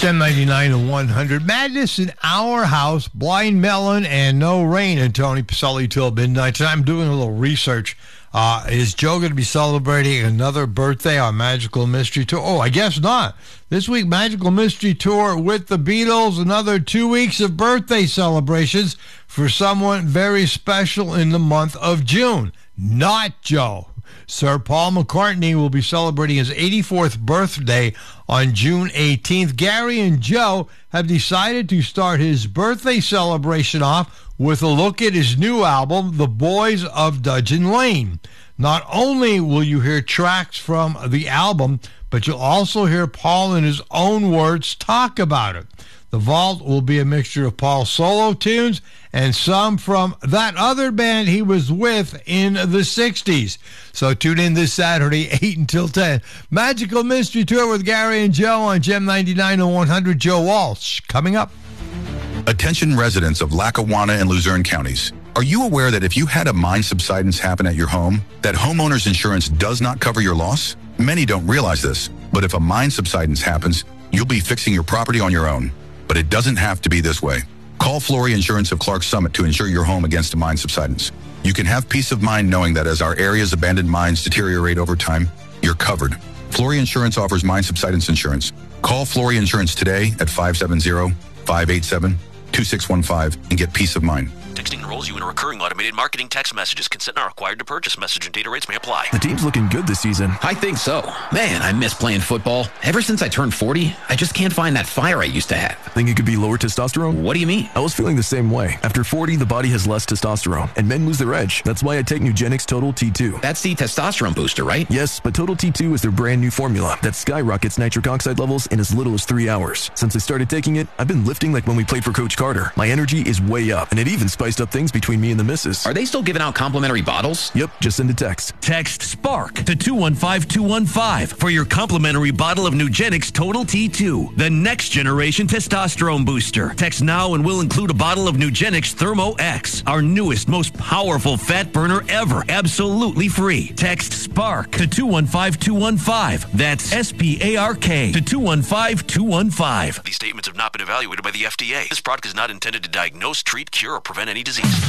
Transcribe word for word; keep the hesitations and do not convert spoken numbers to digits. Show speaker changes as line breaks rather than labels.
ten ninety-nine and one hundred. Madness in Our House, Blind Melon, and No Rain. And Tony Pacelli till midnight. Tonight I'm doing a little research. Uh, is Joe going to be celebrating another birthday on Magical Mystery Tour? Oh, I guess not. This week, Magical Mystery Tour with the Beatles. Another two weeks of birthday celebrations for someone very special in the month of June. Not Joe. Sir Paul McCartney will be celebrating his eighty-fourth birthday on June eighteenth. Gary and Joe have decided to start his birthday celebration off with a look at his new album, The Boys of Dudgeon Lane. Not only will you hear tracks from the album, but you'll also hear Paul in his own words talk about it. The vault will be a mixture of Paul's solo tunes and some from that other band he was with in the sixties. So tune in this Saturday, eight until ten. Magical Mystery Tour with Gary and Joe on Gem ninety-nine and one hundred. Joe Walsh coming up.
Attention residents of Lackawanna and Luzerne counties. Are you aware that if you had a mine subsidence happen at your home, that homeowner's insurance does not cover your loss? Many don't realize this, but if a mine subsidence happens, you'll be fixing your property on your own. But it doesn't have to be this way. Call Flory Insurance of Clark Summit to insure your home against a mine subsidence. You can have peace of mind knowing that as our area's abandoned mines deteriorate over time, you're covered. Flory Insurance offers mine subsidence insurance. Call Flory Insurance today at five seven zero, five eight seven, two six one five and get peace of mind.
Texting enrolls you in a recurring automated marketing text messages. Consent not required to purchase. Message and data rates may apply.
The team's looking good this season.
I think so. Man, I miss playing football. Ever since I turned forty, I just can't find that fire I used to have.
Think it could be lower testosterone?
What do you mean?
I was feeling the same way. After forty, the body has less testosterone, and men lose their edge. That's why I take Nugenix Total T two.
That's the testosterone booster, right?
Yes, but Total T two is their brand new formula that skyrockets nitric oxide levels in as little as three hours. Since I started taking it, I've been lifting like when we played for Coach Carter. My energy is way up, and it even spiced up things between me and the missus.
Are they still giving out complimentary bottles?
Yep, just send a text.
Text SPARK to two one five two one five for your complimentary bottle of Nugenix Total T two, the next generation testosterone booster. Text now and we'll include a bottle of Nugenix Thermo X, our newest, most powerful fat burner ever, absolutely free. Text SPARK to two one five two one five. That's S P A R K to two one five two one five.
These statements have not been evaluated by the F D A. This product is not intended to diagnose, treat, cure, or prevent any disease.